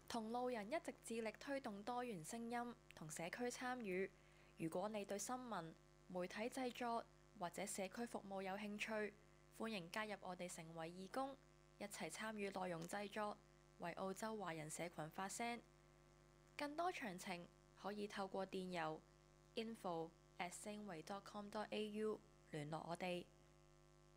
同路人一直致力推動多元聲音同社區參與。如果你對新聞、媒體製作或者社區服務有興趣，歡迎加入我哋成為義工，一齊參與內容製作，為澳洲華人社群發聲。更多詳情可以透過電郵info@singway.com.au 聯絡我哋。